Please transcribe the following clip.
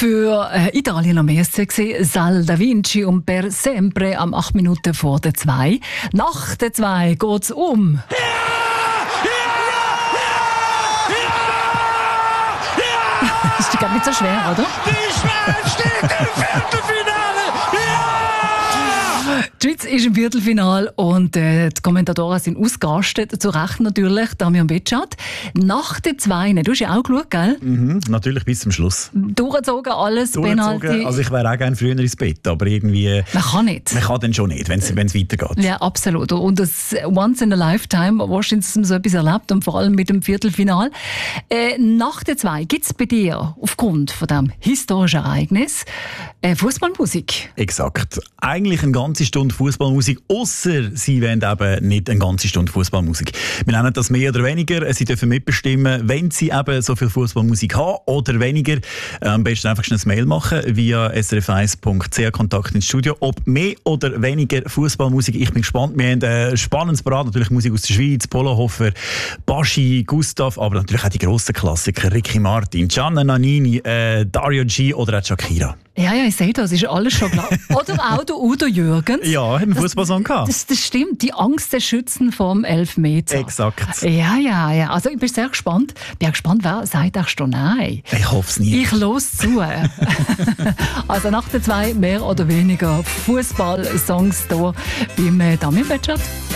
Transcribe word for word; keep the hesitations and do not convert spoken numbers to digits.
Für äh, Italien am ersten gesehen, Sal da Vinci und Per Sempre am acht Minuten vor der zwei. Nach der zwei geht's um. Ja! Ja! Ja! Ja! Ja! Das ist gar nicht so schwer, oder? Die Schweiz steht im Viertelfinale! Ja! Die Schweiz ist im Viertelfinale und äh, die Kommentatoren sind ausgerastet, zu Recht natürlich, Damian Betschart. Nach der zwei, du hast ja auch geschaut, gell? Mhm, natürlich bis zum Schluss. Durchgezogen alles, Penalty. Also ich wäre auch gerne früher ins Bett, aber irgendwie... Man kann nicht. Man kann dann schon nicht, wenn es weitergeht. Ja, absolut. Und das Once in a Lifetime, wahrscheinlich so etwas erlebt und vor allem mit dem Viertelfinal. Äh, nach der zwei gibt es bei dir aufgrund von diesem historischen Ereignis äh, Fußballmusik. Exakt. Eigentlich eine ganze Stunde Fußballmusik, ausser sie wollen eben nicht eine ganze Stunde Fußballmusik. Wir nennen das mehr oder weniger. Sie dürfen mitbestimmen, wenn sie eben so viel Fußballmusik haben oder weniger. Am besten einfach schnell ein Mail machen via s r f eins punkt c h Kontakt ins Studio. Ob mehr oder weniger Fußballmusik. Ich bin gespannt. Wir haben ein spannendes Parade. Natürlich Musik aus der Schweiz, Polohofer, Baschi, Gustav, aber natürlich auch die grossen Klassiker. Ricky Martin, Gianna Nannini, äh, Dario G oder auch Shakira. Ja, ja, ich sehe das, ist alles schon klar. Oder auch der Udo Jürgens. Ja, hat einen Fußballsong gehabt. Das, das stimmt, die Angst der Schützen vom Elfmeter. Exakt. Ja, ja, ja. Also ich bin sehr gespannt. Bin gespannt, wer sagt auch schon nein. Ich hoffe es nicht. Ich los zu. Also nach der zwei mehr oder weniger Fußball-Songs hier beim Damian Betschart.